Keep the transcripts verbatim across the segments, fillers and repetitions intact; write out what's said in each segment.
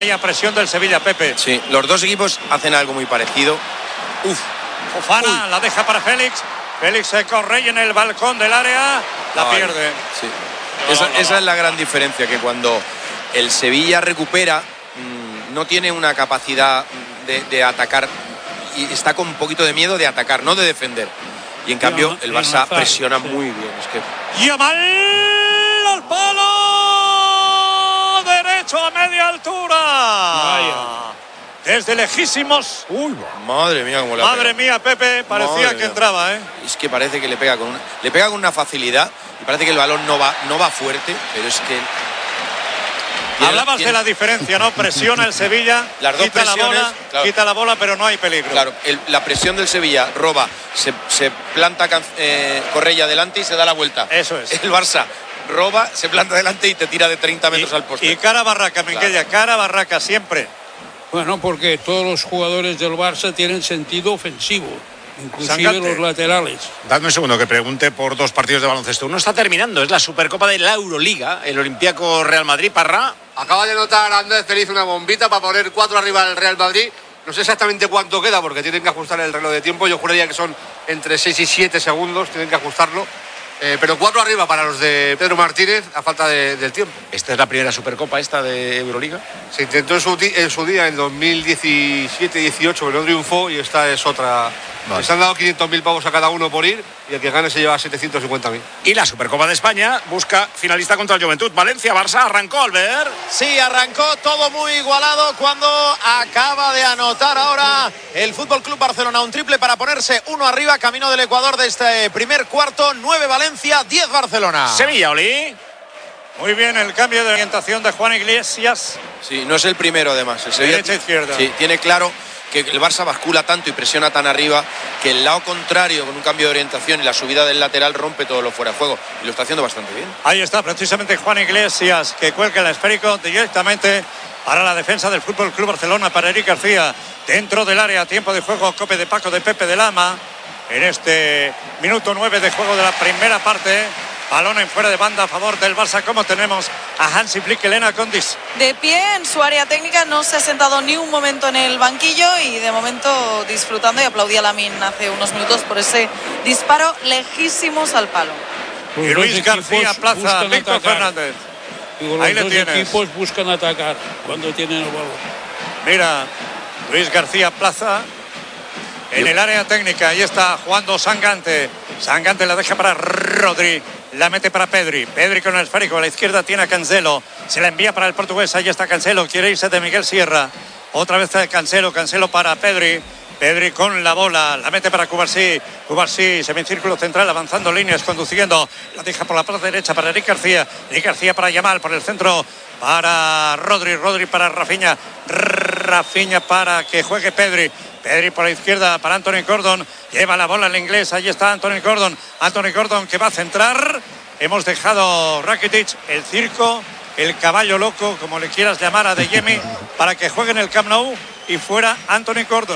Vaya presión del Sevilla, Pepe. Sí, los dos equipos hacen algo muy parecido. Uf. Fofana la deja para Félix. Félix se corre en el balcón del área. La Ay, pierde. Sí. Esa, no, no, esa no. es la gran diferencia, que cuando el Sevilla recupera, mmm, no tiene una capacidad de, de atacar y está con un poquito de miedo de atacar, no de defender. Y en cambio el Barça presiona muy bien. Es que... Yamal al palo derecho a media altura. Vaya. Desde lejísimos. Uy, madre mía, cómo le Madre mía, Pepe, parecía madre que mía. entraba, ¿eh? Es que parece que le pega con una, le pega con una facilidad y parece que el balón no va, no va fuerte, pero es que. Hablabas tiene... de la diferencia, ¿no? Presiona el Sevilla, las dos quita presiones, la bola, claro. quita la bola, pero no hay peligro. Claro, el, la presión del Sevilla roba, se, se planta eh, Correia adelante y se da la vuelta. Eso es. El Barça roba, se planta adelante y te tira de treinta metros y, al poste. Y cara barraca, Minguella, claro. cara barraca siempre. Bueno, porque todos los jugadores del Barça tienen sentido ofensivo, inclusive Sangante. Los laterales. Dadme un segundo que pregunte por dos partidos de baloncesto. Uno está terminando, es la Supercopa de la Euroliga, el Olympiacos Real Madrid. Parra. Acaba de anotar Andrés Feliz una bombita para poner cuatro arriba al Real Madrid. No sé exactamente cuánto queda porque tienen que ajustar el reloj de tiempo. Yo juraría que son entre seis y siete segundos, tienen que ajustarlo. Eh, pero cuatro arriba para los de Pedro Martínez a falta de, del tiempo. ¿Esta es la primera Supercopa esta de Euroliga? Se intentó en su, en su día en dos mil diecisiete dieciocho, pero no triunfó y esta es otra. Vale. Les han dado quinientos mil pavos a cada uno por ir y el que gane se lleva setecientos cincuenta mil. Y la Supercopa de España busca finalista contra el Juventud. Valencia, Barça, arrancó Albert. Sí, arrancó todo muy igualado cuando acaba de anotar ahora el Fútbol Club Barcelona un triple para ponerse uno arriba, camino del Ecuador de este primer cuarto. Nueve Valencia, diez Barcelona. Sevilla, Oli. Muy bien el cambio de orientación de Juan Iglesias. Sí, no es el primero además. El Sevilla, derecha izquierda. Sí, tiene claro que el Barça bascula tanto y presiona tan arriba que el lado contrario, con un cambio de orientación y la subida del lateral, rompe todo lo fuera de juego. Y lo está haciendo bastante bien. Ahí está precisamente Juan Iglesias, que cuelga el esférico directamente para la defensa del Fútbol Club Barcelona, para Eric García. Dentro del área, tiempo de juego, cope de Paco de Pepe de Lama. En este minuto nueve de juego de la primera parte. Balón en fuera de banda a favor del Barça. Como tenemos a Hansi Flick, Elena Condis. De pie en su área técnica, no se ha sentado ni un momento en el banquillo y de momento disfrutando, y aplaudía a Lamine hace unos minutos por ese disparo lejísimos al palo. Pues y Luis García Plaza, Víctor atacar. Fernández. Digo, ahí los le dos tienes. equipos buscan atacar cuando tienen el balón. Mira, Luis García Plaza en el área técnica. Ahí está jugando Sangante. Sangante la deja para Rodri. La mete para Pedri. Pedri con el esférico. A la izquierda tiene a Cancelo. Se la envía para el portugués. Ahí está Cancelo. Quiere irse de Miguel Sierra. Otra vez Cancelo. Cancelo para Pedri. Pedri con la bola. La mete para Cubarsí. Cubarsí, semicírculo central, avanzando líneas, conduciendo. La deja por la parte derecha para Eric García. Eric García para Yamal. Por el centro para Rodri. Rodri para Rafinha. Rafinha para que juegue Pedri. Pedri por la izquierda para Anthony Gordon. Lleva la bola el inglés. Ahí está Anthony Gordon. Anthony Gordon que va a centrar. Hemos dejado Rakitic, el circo, el caballo loco, como le quieras llamar a De Jemi, para que juegue en el Camp Nou y fuera Anthony Gordon.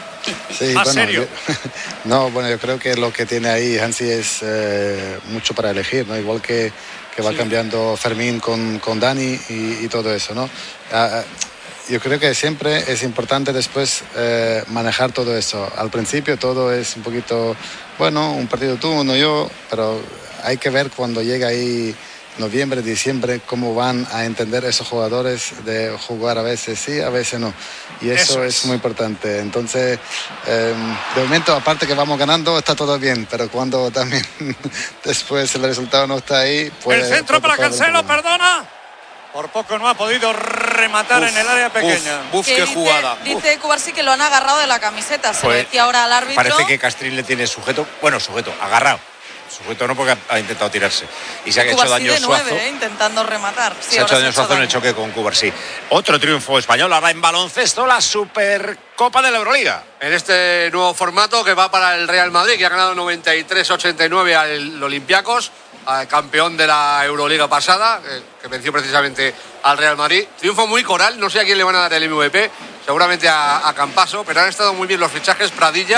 Sí, Más bueno, serio. Yo, no, bueno, yo creo que lo que tiene ahí Hansi es eh, mucho para elegir, ¿no? Igual que, que va sí. cambiando Fermín con, con Dani y, y todo eso, ¿no? Uh, Yo creo que siempre es importante después eh, manejar todo eso. Al principio todo es un poquito, bueno, un partido tú, uno yo, pero hay que ver cuando llega ahí noviembre, diciembre, cómo van a entender esos jugadores de jugar a veces sí, a veces no. Y eso, eso es. es muy importante. Entonces, eh, de momento, aparte que vamos ganando, está todo bien, pero cuando también después el resultado no está ahí... Puede, el centro puede para Cancelo, perdona. Por poco no ha podido rematar uf, en el área pequeña. Uf, uf qué dice, jugada. Dice Cubarsí que lo han agarrado de la camiseta. Se pues, le decía ahora al árbitro. Parece que Castrín le tiene sujeto. Bueno, sujeto, agarrado. Sujeto no, porque ha, ha intentado tirarse. Y se ha hecho daño de nueve, Suazo. Eh, intentando rematar. Sí, se ha hecho daño Suazo en el choque con Cubarsí. Otro triunfo español ahora en baloncesto, la Supercopa de la Euroliga. En este nuevo formato que va para el Real Madrid, que ha ganado noventa y tres ochenta y nueve al Olympiacos, al campeón de la Euroliga pasada, eh, que venció precisamente al Real Madrid. Triunfo muy coral, no sé a quién le van a dar el M V P, seguramente a, a Campaso, pero han estado muy bien los fichajes. Pradilla,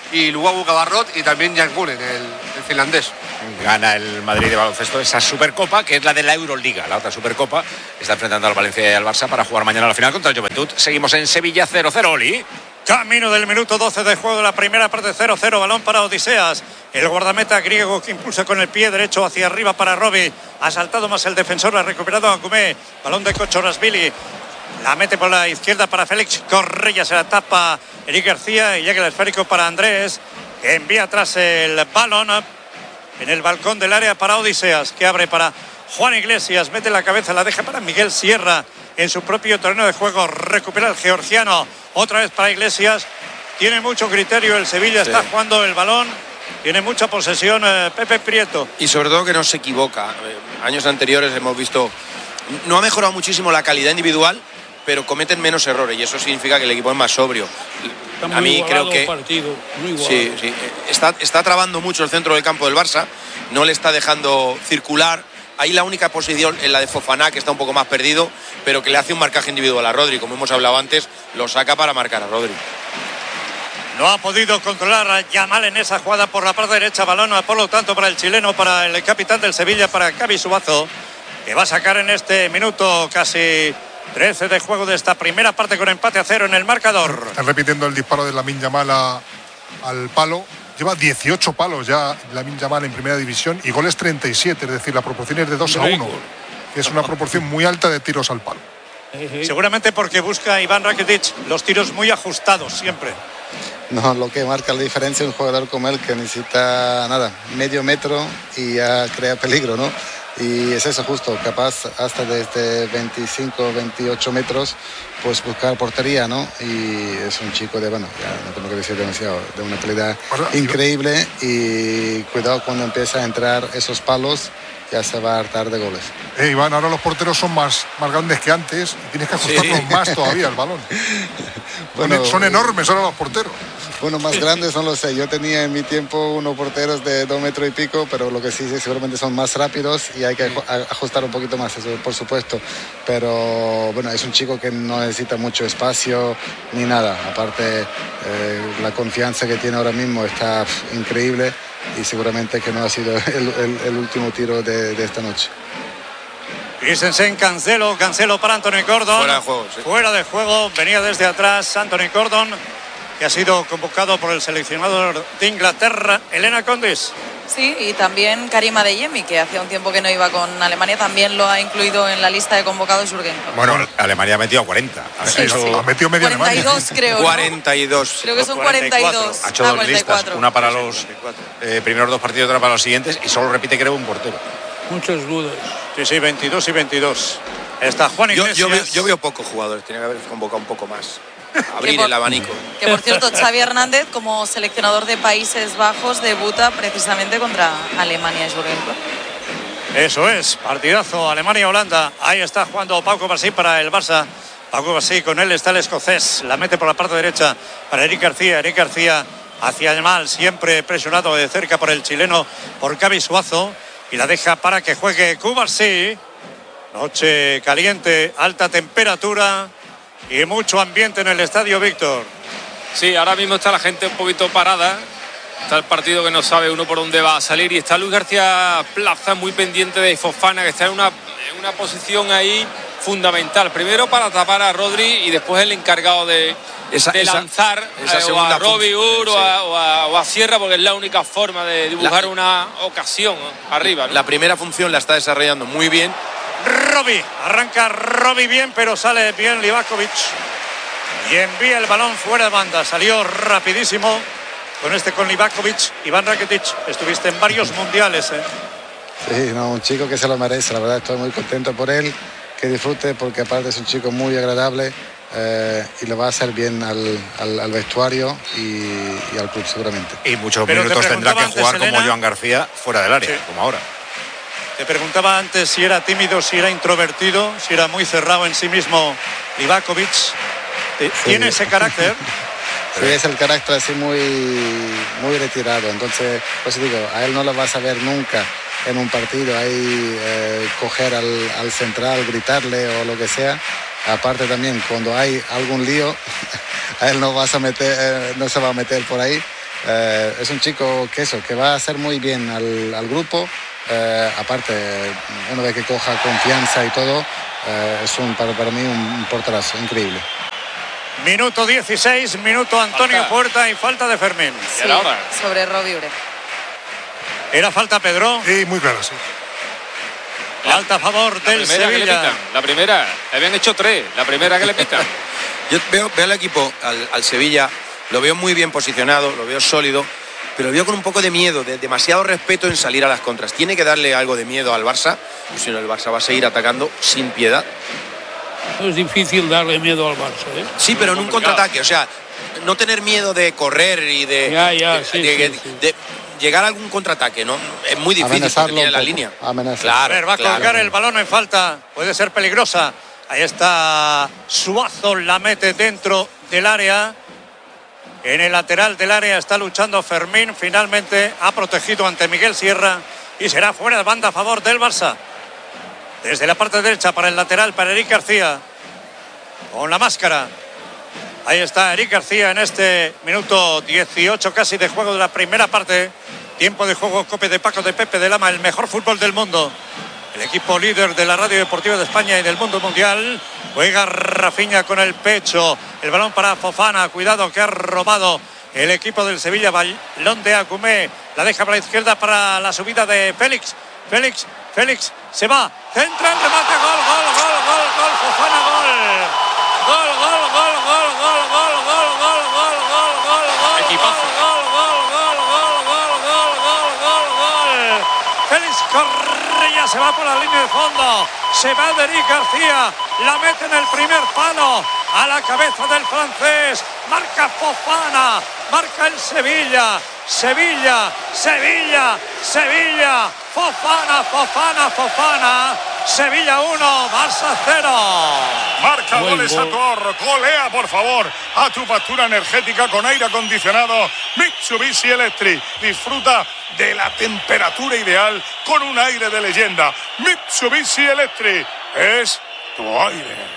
y Lukaku Cabarrot y también Jan Gunen, el, el finlandés. Gana el Madrid de baloncesto esa Supercopa, que es la de la Euroliga, la otra Supercopa. Está enfrentando al Valencia y al Barça para jugar mañana la final contra el Juventud. Seguimos en Sevilla cero cero, Oli. Camino del minuto doce de juego de la primera parte, cero cero, balón para Odiseas. El guardameta griego que impulsa con el pie derecho hacia arriba para Robbie. Ha saltado más el defensor, ha recuperado a Cumé. Balón de Kochorasvili. La mete por la izquierda para Félix Correia, se la tapa Eric García y llega el esférico para Andrés, que envía atrás el balón en el balcón del área para Odiseas, que abre para Juan Iglesias, mete la cabeza, la deja para Miguel Sierra en su propio terreno de juego, recupera el georgiano, otra vez para Iglesias. Tiene mucho criterio el Sevilla, sí. Está jugando el balón, tiene mucha posesión eh, Pepe Prieto. Y sobre todo que no se equivoca. Eh, años anteriores hemos visto, no ha mejorado muchísimo la calidad individual, pero cometen menos errores y eso significa que el equipo es más sobrio. Está a mí creo que partido, muy sí, sí, está, está trabando mucho el centro del campo del Barça, no le está dejando circular. Ahí la única posición es la de Fofana, que está un poco más perdido, pero que le hace un marcaje individual a Rodri, como hemos hablado antes, lo saca para marcar a Rodri. No ha podido controlar a Yamal en esa jugada por la parte derecha, balón por lo tanto para el chileno, para el capitán del Sevilla, para Xavi Suazo, que va a sacar en este minuto casi trece de juego de esta primera parte con empate a cero en el marcador. Están repitiendo el disparo de Lamine Yamal a, al palo. Lleva dieciocho palos ya Lamine Yamal en primera división y goles treinta y siete, es decir, la proporción es de dos a uno, que es una proporción muy alta de tiros al palo. Seguramente porque busca Iván Rakitic los tiros muy ajustados siempre. No, lo que marca la diferencia es un jugador como él que necesita nada, medio metro y ya crea peligro, ¿no? Y es eso justo, capaz hasta desde veinticinco, veintiocho metros, pues buscar portería, ¿no? Y es un chico de, bueno, ya no tengo que decir demasiado, de una calidad increíble y cuidado cuando empieza a entrar esos palos, ya se va a hartar de goles. Eh, Iván, ahora los porteros son más, más grandes que antes y tienes que ajustarlos sí. más todavía el balón. Bueno, son enormes ahora los porteros. Bueno, más grandes no lo sé. Yo tenía en mi tiempo unos porteros de dos metros y pico, pero lo que sí, sí seguramente son más rápidos y hay que ajustar un poquito más, eso por supuesto. Pero bueno, es un chico que no necesita mucho espacio ni nada. Aparte, eh, la confianza que tiene ahora mismo está pff, increíble y seguramente que no ha sido el, el, el último tiro de, de esta noche. Christensen, Cancelo, Cancelo para Anthony Gordon. Fuera de juego, sí. Fuera de juego, venía desde atrás Anthony Gordon, que ha sido convocado por el seleccionador de Inglaterra, Elena Condis. Sí, y también Karim Adeyemi, que hacía un tiempo que no iba con Alemania, también lo ha incluido en la lista de convocados Jürgen Klopp. Bueno, Alemania ha metido a cuarenta. Sí, Eso, sí. Ha metido media cuarenta y dos, Alemania. creo, ¿no? cuarenta y dos. Creo que son cuarenta y dos. Ha hecho ah, dos listas, una para los eh, primeros dos partidos y otra para los siguientes, y solo repite, creo, un portero. Muchas dudas. Sí, sí, veintidós y veintidós. Está Juan Iglesias. Yo, yo, veo, yo veo pocos jugadores, tiene que haber convocado un poco más. Abrir por, el abanico. Que por cierto, Xavi Hernández, como seleccionador de Países Bajos, debuta precisamente contra Alemania y Jürgen Klopp. Eso es, partidazo Alemania-Holanda. Ahí está jugando Pau Kovacic para el Barça. Pau Kovacic, con él está el escocés. La mete por la parte derecha para Eric García. Eric García hacia el mal, siempre presionado de cerca por el chileno, por Xavi Suazo. Y la deja para que juegue Kovacic. Noche caliente, alta temperatura y mucho ambiente en el estadio, Víctor. Sí, ahora mismo está la gente un poquito parada. Está el partido que no sabe uno por dónde va a salir. Y está Luis García Plaza muy pendiente de Fofana, que está en una, en una posición ahí fundamental. Primero para tapar a Rodri y después el encargado de, esa, de lanzar esa, esa eh, o a Robbie Ur sí. o, a, o, a, o a Sierra, porque es la única forma de dibujar la, una ocasión ¿no? arriba. ¿no? La primera función la está desarrollando muy bien. Robbie, arranca Robbie bien, pero sale bien Livakovic y envía el balón fuera de banda. Salió rapidísimo con este con Livakovic. Iván Rakitic, estuviste en varios mundiales. ¿eh? Sí, no, un chico que se lo merece, la verdad estoy muy contento por él, que disfrute porque aparte es un chico muy agradable eh, y le va a hacer bien al, al, al vestuario y, y al club seguramente. Y muchos pero minutos tendrá que jugar antes, como Joan García fuera del área, sí. como ahora. Te preguntaba antes si era tímido, si era introvertido, si era muy cerrado en sí mismo Livakovic. ¿Tiene sí. ese carácter? Sí, es el carácter así muy, muy retirado. Entonces, pues digo, a él no lo vas a ver nunca en un partido ahí eh, coger al, al central, gritarle o lo que sea. Aparte también, cuando hay algún lío, a él no, vas a meter, eh, no se va a meter por ahí. eh, es un chico que eso, que va a hacer muy bien al, al grupo. Eh, aparte, una vez que coja confianza y todo, eh, es un, para, para mí un, un porterazo increíble. Minuto dieciséis, minuto Antonio falta. Puerta y falta de Fermín. Sí, sobre Robbie Ure. ¿Era falta, Pedro? Sí, muy claro, sí. Falta a favor La del primera que le Sevilla. pitan, la primera, le habían hecho tres, la primera que le pitan. Yo veo, veo al equipo, al, al Sevilla, lo veo muy bien posicionado, lo veo sólido, pero lo veo con un poco de miedo, de demasiado respeto en salir a las contras. Tiene que darle algo de miedo al Barça, pues si no el Barça va a seguir atacando sin piedad. Es difícil darle miedo al Barça, ¿eh? Sí, pero en un contraataque, o sea, no tener miedo de correr y de, Ya, ya, de, sí, de- sí, de- sí. de llegar a algún contraataque, ¿no? Es muy difícil porque Amenazarlo tiene un la poco, línea. amenazar. Claro, A ver, va a claro. colgar el balón en falta. Puede ser peligrosa. Ahí está Suazo, la mete dentro del área. En el lateral del área está luchando Fermín. Finalmente ha protegido ante Miguel Sierra y será fuera de banda a favor del Barça. Desde la parte derecha para el lateral, para Eric García. Con la máscara. Ahí está Eric García en este minuto dieciocho casi de juego de la primera parte. Tiempo de juego, copia de Paco de Pepe de Lama, el mejor fútbol del mundo. El equipo líder de la Radio Deportiva de España y del mundo mundial. Juega Rafinha con el pecho. El balón para Fofana. Cuidado que ha robado el equipo del Sevilla. Balón de Agumé. La deja para la izquierda para la subida de Félix. Félix, Félix se va. Centra el remate. Gol, gol, gol, gol, gol. Fofana, gol. Gol, gol, gol, gol, gol, gol, gol, gol, gol, gol, gol, gol. Equipazo. Gol, gol, gol, gol, gol, gol, gol, gol, gol. Félix Correa se va por la línea de fondo. Se va de Eric García. La mete en el primer palo. A la cabeza del francés. Marca Fofana. Marca el Sevilla. Sevilla. Sevilla. Sevilla. Fofana, Fofana, Fofana. Sevilla uno, Barça cero. Marca Buen goles gol. a tu ahorro. Golea, por favor, a tu factura energética con aire acondicionado Mitsubishi Electric. Disfruta de la temperatura ideal con un aire de leyenda. Mitsubishi Electric es tu aire.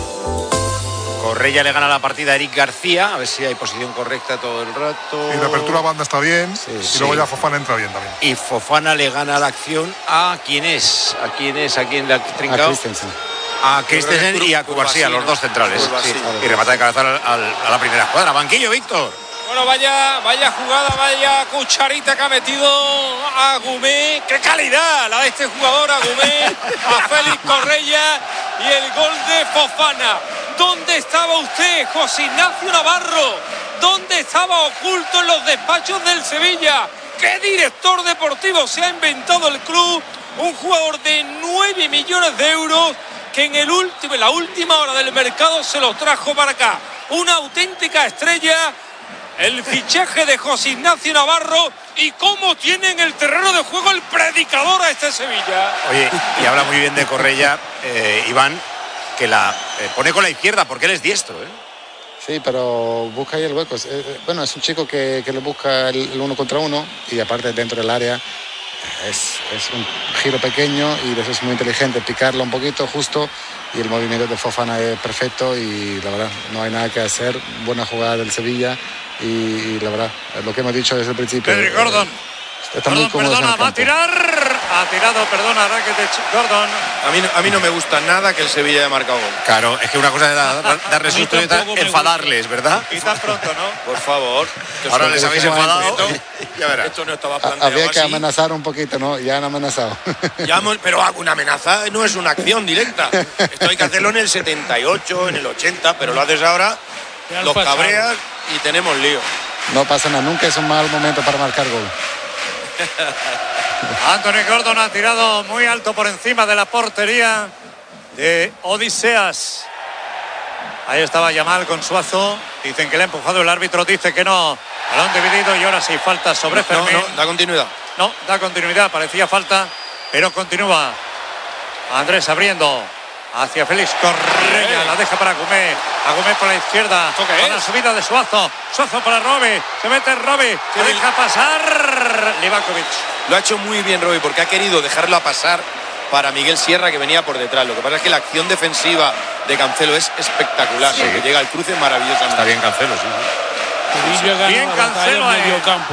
Correia le gana la partida a Eric García, a ver si hay posición correcta todo el rato. Y la apertura a banda está bien. y sí. luego ya Fofana entra bien también. Y Fofana le gana la acción a quién es, a quién es, a quién le ha A trincado. Christensen. A Christensen y a Cubarsía, Cubarsí, los dos centrales. Cubarsí. Sí. Y remata de cabeza al- al- a la primera escuadra. Banquillo, Víctor. Bueno, vaya, vaya jugada, vaya cucharita que ha metido a Agumé. ¡Qué calidad la de este jugador, Agumé! A Félix Correa y el gol de Fofana. ¿Dónde estaba usted, José Ignacio Navarro? ¿Dónde estaba oculto en los despachos del Sevilla? ¿Qué director deportivo se ha inventado el club? Un jugador de nueve millones de euros que en, el último, en la última hora del mercado se los trajo para acá. Una auténtica estrella. El fichaje de José Ignacio Navarro y cómo tiene en el terreno de juego el predicador a este Sevilla. Oye, y habla muy bien de Correia, eh, Iván, que la eh, pone con la izquierda porque él es diestro, ¿eh? Sí, pero busca ahí el hueco. Eh, eh, bueno, es un chico que, que le busca el, el uno contra uno y aparte dentro del área es, es un giro pequeño y eso es muy inteligente, picarlo un poquito justo y el movimiento de Fofana es perfecto y la verdad no hay nada que hacer. Buena jugada del Sevilla y, y la verdad, lo que hemos dicho desde el principio. Pedri Gordon. Está muy Gordon, cómodo en el perdona, va a campo. tirar. Ha tirado, perdona, Rakitic, Gordon. A mí, no- a mí no me gusta nada que el Sevilla haya marcado gol. Claro, es que una cosa es dar- dar- darle susto y otra tampoco me enfadarles, ¿verdad? Y tan pronto, ¿no? Por favor. Ahora les habéis enfadado. Ya verás. Esto no estaba Ha- planteado Había que así. amenazar un poquito, ¿no? Ya han amenazado. Ya hemos- pero una amenaza no es una acción directa. Esto hay que hacerlo en el setenta y ocho, en el ochenta, pero lo haces ahora, Ya han los pasado. cabreas y tenemos lío. No pasa nada, nunca es un mal momento para marcar gol. Anthony Gordon ha tirado muy alto por encima de la portería de Odiseas. Ahí estaba Yamal con Suazo. Dicen que le ha empujado el árbitro, dice que no. Balón dividido y ahora sí falta sobre No, Fermín. no, da continuidad. No, da continuidad, parecía falta, pero continúa. Andrés abriendo hacia Félix Correa, la deja para Agumé. Agumé por la izquierda, ¿Esto qué con la es? subida de Suazo. Suazo para Robi, se mete Robi, se bien. deja pasar Livakovic. Lo ha hecho muy bien Roby porque ha querido dejarlo pasar para Miguel Sierra que venía por detrás. Lo que pasa es que la acción defensiva de Cancelo es espectacular. Sí. Porque llega al cruce maravillosamente. Está bien Cancelo, sí. Sevilla gana Bien la batalla Cancelo en ahí. medio campo.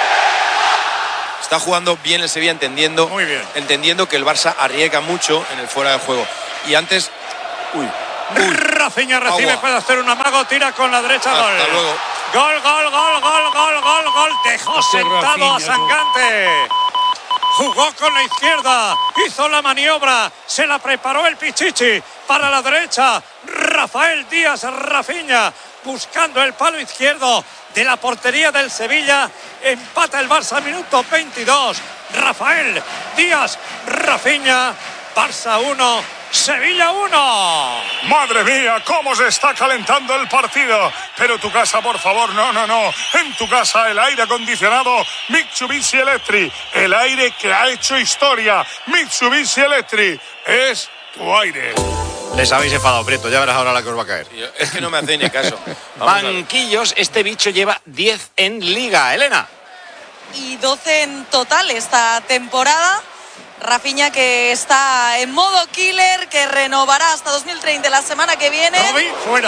Está jugando bien el Sevilla, entendiendo, Muy bien. entendiendo que el Barça arriesga mucho en el fuera de juego. Y antes. Uy. Uy. Rafinha recibe, Agua. puede hacer un amago, tira con la derecha, Hasta gol. luego. Gol, gol, gol, gol, gol, gol, gol. Dejó Este sentado a Rafinha, Sangante. Jugó con la izquierda, hizo la maniobra, se la preparó el Pichichi para la derecha. Rafael Díaz Rafinha buscando el palo izquierdo de la portería del Sevilla. Empata el Barça, minuto veintidós. Rafael Díaz Rafinha, Barça uno, Sevilla uno. Madre mía, cómo se está calentando el partido. Pero tu casa, por favor, no, no, no. En tu casa el aire acondicionado Mitsubishi Electric. El aire que ha hecho historia. Mitsubishi Electric es tu aire. Les habéis enfadado, Prieto, ya verás ahora la que os va a caer. Es que no me hacéis ni caso. Vamos a ver. Banquillos, este bicho lleva diez en Liga. Elena. Y doce en total esta temporada. Rafinha, que está en modo killer, que renovará hasta dos mil treinta la semana que viene. Robin, fuera.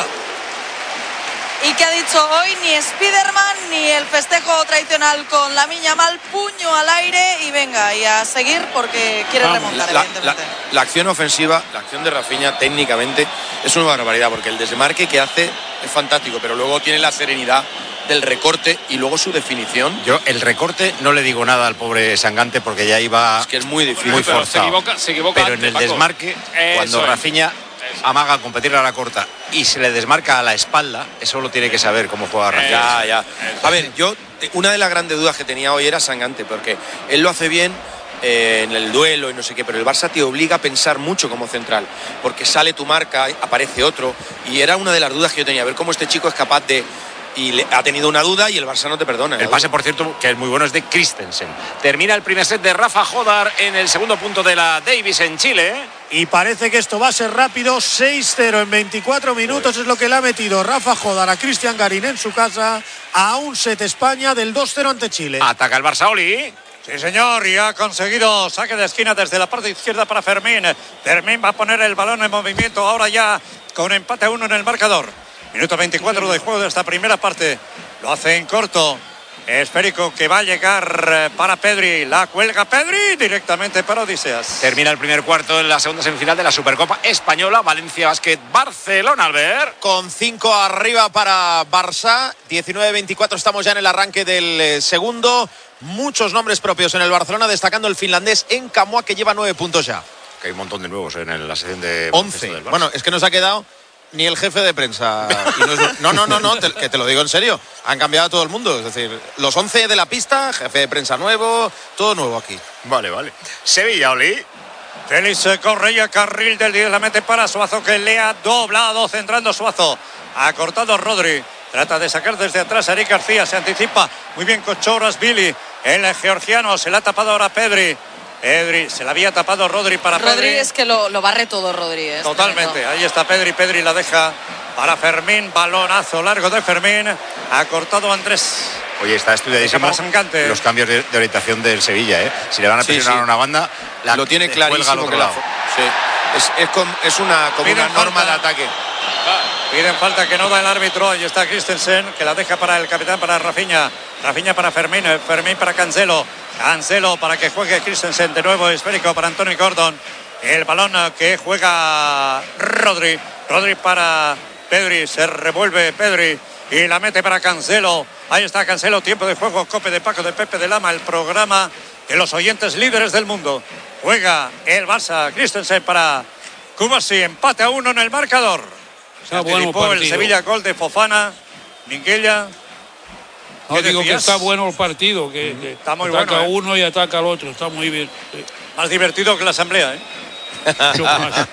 Y que ha dicho hoy ni Spiderman ni el festejo tradicional con Lamine Yamal, puño al aire y venga, y a seguir porque quiere Vamos, remontar, La, evidentemente. la- la acción ofensiva, la acción de Rafinha técnicamente es una barbaridad, porque el desmarque que hace es fantástico, pero luego tiene la serenidad del recorte y luego su definición. Yo el recorte no le digo nada al pobre Sangante porque ya iba Es que es muy difícil. muy Pero forzado. se equivoca, se equivoca Pero en antes, el Paco. desmarque, Eso cuando es. Rafinha amaga a competir a la corta y se le desmarca a la espalda, eso lo tiene que saber cómo juega Rafinha. Ya, ya. A ver, yo, una de las grandes dudas que tenía hoy era Sangante, porque él lo hace bien eh, en el duelo y no sé qué, pero el Barça te obliga a pensar mucho como central, porque sale tu marca, aparece otro, y era una de las dudas que yo tenía, a ver cómo este chico es capaz de... Y le, ha tenido una duda y el Barça no te perdona. El pase, por cierto, que es muy bueno, es de Christensen. Termina el primer set de Rafa Jodar en el segundo punto de la Davis en Chile. Y parece que esto va a ser rápido. seis cero en veinticuatro minutos es lo que le ha metido Rafa Jodar a Cristian Garín en su casa, a un set España del dos cero ante Chile. Ataca el Barça, Oli. Sí, señor, y ha conseguido saque de esquina desde la parte izquierda para Fermín. Fermín va a poner el balón en movimiento ahora ya con empate a uno en el marcador. Minuto veinticuatro de juego de esta primera parte. Lo hace en corto. Esférico que va a llegar para Pedri. La cuelga Pedri directamente para Odiseas. Termina el primer cuarto en la segunda semifinal de la Supercopa Española. Valencia Basket Barcelona, Albert. Con cinco arriba para Barça. diecinueve veinticuatro estamos ya en el arranque del eh, segundo. Muchos nombres propios en el Barcelona, destacando el finlandés Enkamua, que lleva nueve puntos ya. Que hay un montón de nuevos en la sección de once. Bueno, es que nos ha quedado ni el jefe de prensa. Y no, es, no, no, no, no te, que te lo digo en serio. Han cambiado a todo el mundo. Es decir, los once de la pista, jefe de prensa nuevo, todo nuevo aquí. Vale, vale. Sevilla, Oli. Félix Correa, carril del diez, la mete para Suazo, que le ha doblado, centrando Suazo. Ha cortado Rodri. Trata de sacar desde atrás a Eric García. Se anticipa muy bien Kochoras Billy. El georgiano se la ha tapado ahora Pedri. Pedri, se la había tapado Rodri para Rodri Pedri. es que lo, lo barre todo Rodri. ¿eh? Totalmente, ahí está Pedri, Pedri la deja para Fermín, balonazo largo de Fermín, ha cortado Andrés. Oye, está estudiadísimo los cambios de, de orientación del Sevilla, ¿eh? Si le van a Sí, presionar sí. a una banda, la Lo tiene cuelga al clarísimo otro que la, lado. sí. es, es, com, es una, como Piden una norma falta. de ataque. Piden falta que no da el árbitro, ahí está Christensen, que la deja para el capitán, para Rafinha. Rafinha para Fermín, Fermín para Cancelo. Cancelo para que juegue Christensen, de nuevo esférico para Anthony Gordon. El balón que juega Rodri. Rodri para Pedri, se revuelve Pedri y la mete para Cancelo. Ahí está Cancelo, tiempo de juego, Cope de Paco de Pepe de Lama, el programa de los oyentes líderes del mundo. Juega el Barça, Christensen para Kubasi, empate a uno en el marcador. Se Está bueno anticipó el partido. Sevilla, gol de Fofana, Minguella. No, ¿Qué digo que decías? está bueno el partido, que, que Está muy ataca bueno, ¿eh? uno y ataca al otro, está muy bien. Sí. Más divertido que la asamblea, ¿eh? Mucho más.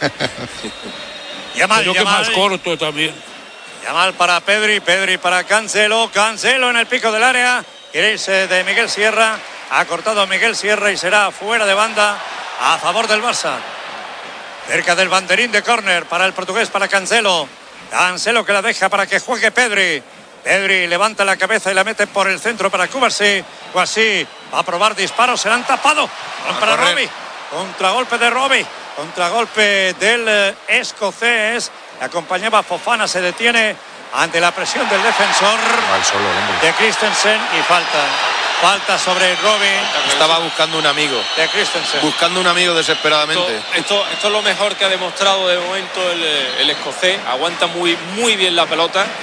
Yamal, Creo que Yamal. más corto también. Yamal para Pedri, Pedri para Cancelo, Cancelo en el pico del área. Quiere irse de Miguel Sierra, ha cortado Miguel Sierra y será fuera de banda a favor del Barça. Cerca del banderín de córner para el portugués, para Cancelo. Cancelo que la deja para que juegue Pedri. Pedri levanta la cabeza y la mete por el centro para Kubasi. Kubasi va a probar disparos, se la han tapado. Van para Robbie. Contragolpe de Robbie. Contragolpe del eh, escocés. Le acompañaba Fofana, se detiene ante la presión del defensor solo, de Christensen y falta. Falta sobre Robin. Estaba buscando un amigo. De Christensen. Buscando un amigo desesperadamente. Esto, esto, esto es lo mejor que ha demostrado de momento el, el escocés. Aguanta muy, muy bien la pelota.